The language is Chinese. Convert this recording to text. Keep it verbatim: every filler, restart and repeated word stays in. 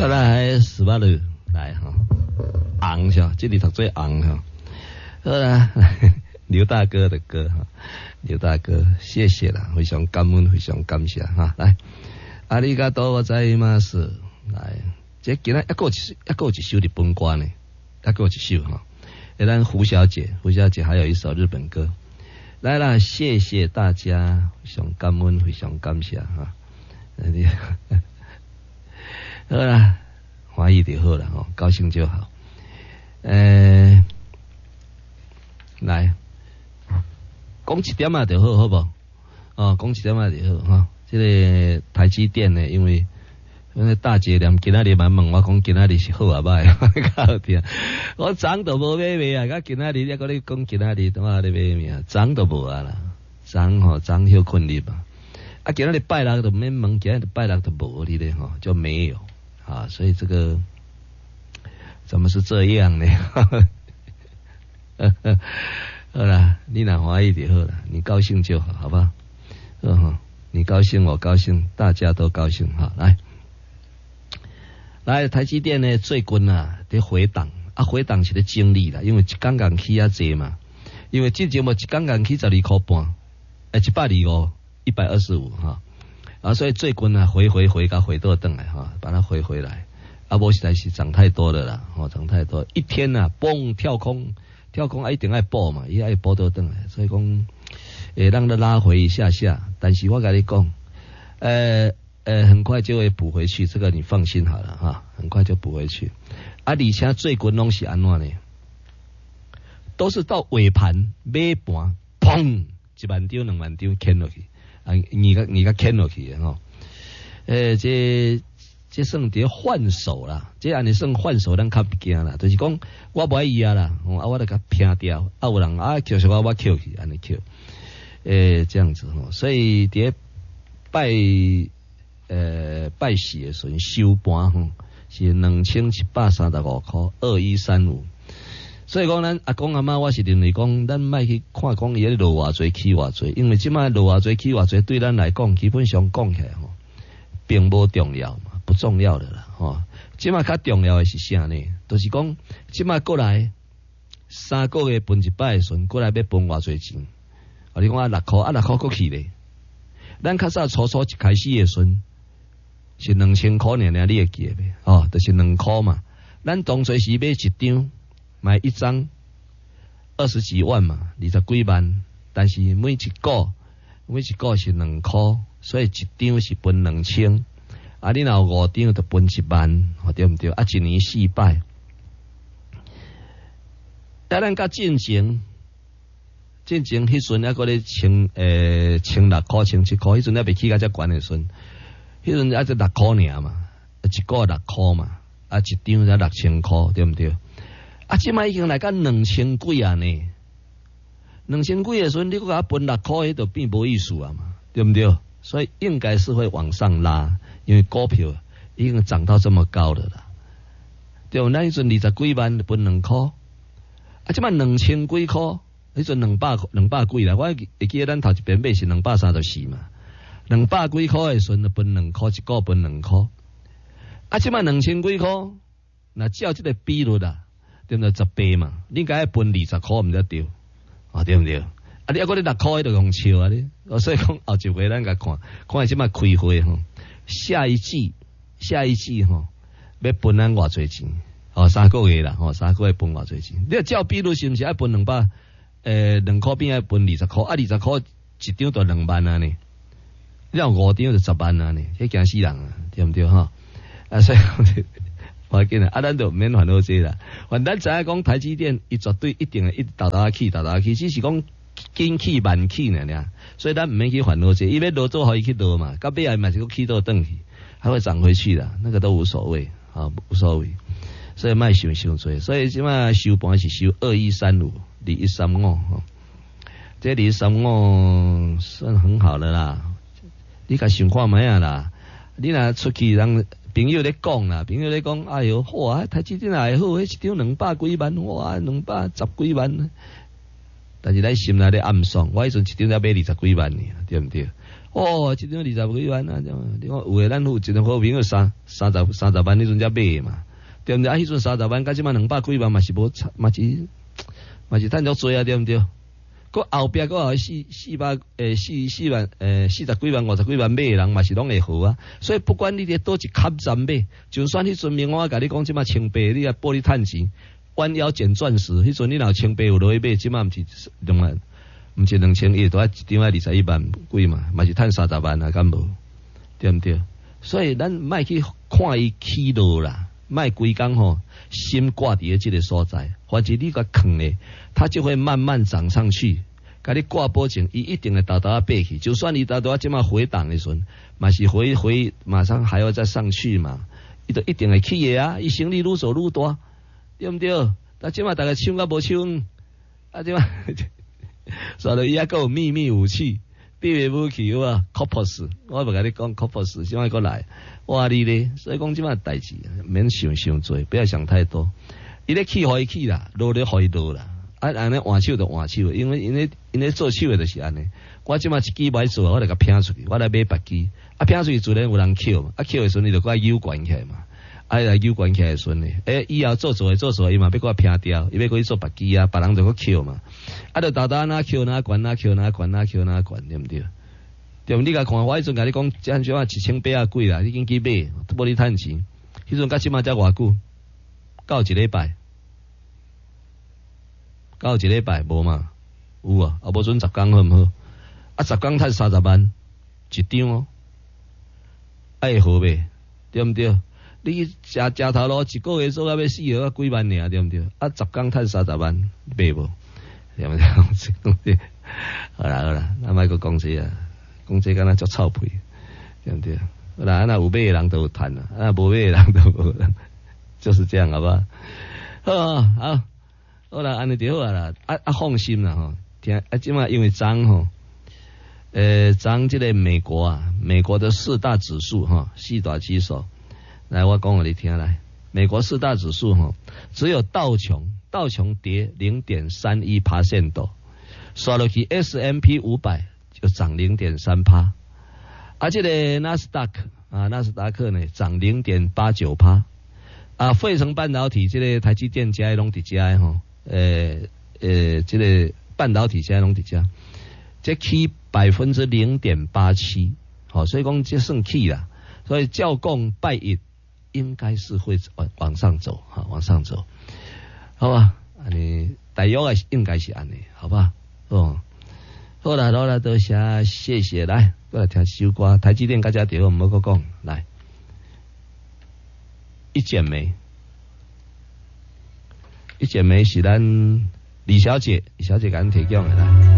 好来十八路来哈，昂是吧？这里读最昂哈。好啦，刘大哥的歌哈，刘大哥谢谢啦，非常感恩，非常感谢哈。来，阿里嘎多我在马斯来，这今仔一个一一个一首日本歌呢，一个一首哈。咱胡小姐，胡小姐还有一首日本歌。来啦，谢谢大家，非常感恩，非常感谢哈。好啦，欢喜就好了吼，高兴就好。呃，来，讲一点啊就好，好不？哦，讲一点啊就好哈。这个台积电呢，因为因为大姐连今仔日问我讲今仔日是好啊歹，搞听。我涨都无买卖啊，甲今仔日还搁咧讲今仔日怎啊咧买卖啊，涨都无啊啦，涨吼涨休困难嘛。啊，今仔日拜六都免问，今仔日拜六都无哩咧吼，就没有。啊，所以这个怎么是这样呢？好啦，你若欢喜就好了，你高兴就好，好不好？嗯，你高兴我高兴，大家都高兴哈。来，来，台积电呢最近啊得回档，啊回档是咧经历啦，因为一港港起啊济嘛，因为之前无一港港起十二块半，诶一百二五，一百二十五哈。啊，所以最近呢，回回回到回倒转来哈，把它回回来。啊，无实在是涨太多了啦，哦，涨太多，一天呐、啊，嘣跳空，跳空啊一定爱报嘛，伊爱报倒转来，所以讲，诶，让它拉回一下下。但是我跟你讲，呃呃，很快就会补回去，这个你放心好了哈，很快就补回去。啊，而且最近拢是安怎呢？都是到尾盘尾盘，砰，一万张两万张牵落去。啊，你个你个牵落去吼，诶，这这算伫换手啦，这安尼算换手，咱较不惊啦。就是讲我不爱伊啊啦，啊我得甲拼掉，啊有人啊叫什么我扣去，安尼扣，诶这样子吼，所以伫拜呃拜四的时阵收盘吼是两千七百三十五块二一三五。所以讲，咱阿公阿妈，我是认为讲，咱莫去看讲伊咧落偌济起偌济，因为即摆落偌济起偌济，对咱来讲，基本上讲起来吼，并无重要嘛，不重要的啦，吼。即摆较重要的是啥呢？就是讲，即摆过来三个月分一摆的时阵，过来要分偌济钱？啊，你讲啊六块，啊六块过去咧。咱较早初初一开始的时阵是两千块尔尔，你会记得袂？哦，就是两块嘛。咱当初是买一张。买一张二十几万嘛，二十几万，但是每一个每一个是两块，所以一张是分两千。啊，你若有五张就分一万，对唔对？啊，一年四摆。啊，咱甲进前进前迄阵还搁咧千诶千六块、千七块，迄阵还未起到遮悬诶时阵，迄阵还只六块尔嘛，一个六块嘛，啊一张才六千块，对唔对？啊，即摆已经来到两千几啊呢，两千几的时候，你搁甲分六块，迄就变无意思啊嘛，对不对？所以应该是会往上拉，因为股票已经涨到这么高了啦，对不？那迄阵二十几万分两块，啊，即摆两千几块，迄阵两百两百几啦，我会记得咱头一遍买是两百三十四嘛，两百几块的时候分两块，一个分两块，啊，即摆两千几块，那照这个比率啦。对不对？十倍嘛，你应该分二十块唔得对，啊对不对？啊你还嗰啲六块就用笑啊你，所以讲后一回咱甲看，看即摆开会吼，下一季下一季吼要分咱偌济钱，哦三个月啦，哦三个月分偌济钱，你照比率是毋是爱分两百？诶两块边爱分二十块，啊二十块一张就两万啊呢，你有五张就十万啊呢，迄惊死人啊，对唔对哈？啊所以。我见啊，咱就免烦恼这啦。反正知影讲台积电，伊绝对一定会一直倒倒起，倒倒起，只是讲紧起慢起呢俩。所以咱唔免去烦恼这，因为落做可以去落嘛，到尾也嘛是个起倒转去，还会涨回去的，那个都无所谓啊，无所谓。所以卖想想多，所以即马收盘是收二一三五，二一三五哈，这二一三五算很好的啦。你甲想看卖啊啦，你若出去人。朋友咧讲啦，朋友咧讲，哎哟，哇，台积电也好，迄一张两百几万，哇，两百十几万。但是咱心内咧暗爽，我迄阵一张才买二十几万呢，对不对？ 哦，一张二十几万啊，你看有诶，咱有一张好评有三三十三十万，迄阵才买嘛，对毋对？啊，迄阵三十万，甲即满两百几万嘛是无差，嘛是嘛是趁足多啊，对毋对？佮后壁佮有四四百诶四四万诶四十几万五十几万买诶人嘛是拢会好啊，所以不管你伫倒一卡站买，就算迄阵明我甲你讲即满清白，你啊玻璃趁钱，弯腰捡钻石，迄阵你若清白有落去买，即满毋是两万。毋是两千亿，都要一张啊二十一万贵嘛，嘛是趁三十万啊，敢无？对毋对？所以咱莫去看伊起落啦，莫规工吼心挂伫即个所在，或者你个坑诶，它就会慢慢涨上去。甲你挂保证，伊一定会倒倒啊爬去。就算伊倒倒啊即马回档诶时阵，嘛是回回马上还要再上去嘛，伊都一定会起诶啊！伊生意愈做愈大，对毋对？但即马大家抢甲无抢，啊即马。所以伊还有秘密武器，秘密武器有啊 ，Corpus， 我无甲你讲 Corpus， 怎么过来？哇你咧，所以讲即摆代志，免想想多，不要想太多。伊咧起互伊起啦，落咧互伊落啦。啊，安尼换手就换手，因为因为因为做手诶就是安尼。我即摆一支歹做，我来甲拼出去，我来买别支，啊拼出去自然有人捡嘛，啊捡诶时阵你就甲有关起来嘛。啊，来有关起来时阵呢，诶，以后做做诶做做伊嘛要甲拼掉，伊要过去做别支啊，别人就去捡嘛。啊，就豆豆哪捡哪管哪捡哪管哪捡哪管，对毋对？对毋？你甲看，我迄阵甲你讲，这样少啊一千八啊贵啦，你紧去买，无你趁钱。迄阵甲即马才偌久？到一礼拜，到一礼拜无嘛？有啊，啊无准十工好毋好？啊，十工趁三十万一张哦，爱好呗，对毋对？你食食头路一个月做啊要四号啊几万尔，对毋对？啊，十工趁三十万，买无？对毋对？好啦好啦，咱莫个讲这啊，讲这敢若足臭屁，对毋对？好啦，那有买的人都有赚啦，啊无买的人都无，就是这样，好不好？好好好啦，安尼就好啦，啊啊放心啦吼，听啊，即马因为涨吼。呃，涨这个美国啊，美国的四大指数哈，四大指数。来，我讲给你听来，美国四大指数哈，只有道琼道琼跌零点三一趴线度，刷落去 S M P 五百就涨零点三趴，而且呢纳斯达克啊纳斯达克呢涨零点八九趴，啊费城半导体这个台积电加拢伫加吼，呃呃这个半导体加拢伫加，这起百分之零点八七，好，所以讲这算起啦，所以照讲拜一。应该是会往往上走哈，往上走，好吧？你大约啊，应该是安尼，好吧？哦，好啦，好啦，多谢谢谢，来，过来听首歌，台积电大家电话唔好讲，来，一剪梅，一剪梅是咱李小姐，李小姐甲咱提供的啦。